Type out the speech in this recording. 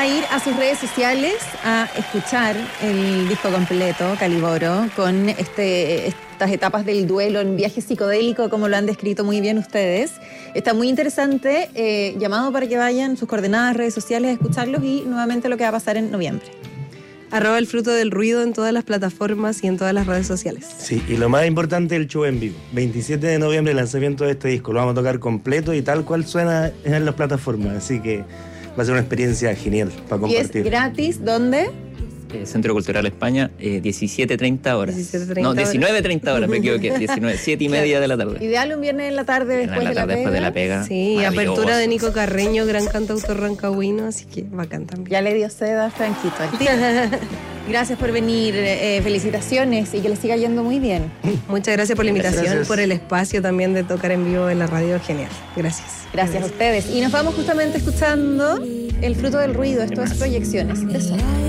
a ir a sus redes sociales a escuchar el disco completo, Caliboro, con estas etapas del duelo en viaje psicodélico, como lo han descrito muy bien ustedes. Está muy interesante, llamado para que vayan sus coordenadas, redes sociales a escucharlos y nuevamente lo que va a pasar en noviembre. @El Fruto del Ruido en todas las plataformas y en todas las redes sociales. Sí, y lo más importante, el show en vivo. 27 de noviembre, el lanzamiento de este disco. Lo vamos a tocar completo y tal cual suena en las plataformas. Así que va a ser una experiencia genial para compartir. ¿Y es gratis? ¿Dónde? Centro Cultural España, 17:30 horas. 17:30 no, 19:30 horas, me equivoqué. 7:30 de la tarde. Ideal un viernes en la tarde después Después de la pega. Sí, apertura de Nico Carreño, gran cantautor rancagüino, así que bacán también. Ya le dio sed a Franquito. Gracias por venir, felicitaciones y que les siga yendo muy bien. Muchas gracias por la invitación, Gracias. por el espacio también de tocar en vivo en la radio, genial. Gracias. Gracias a ustedes. Y nos vamos justamente escuchando El Fruto del Ruido, esto es Proyecciones de Sol.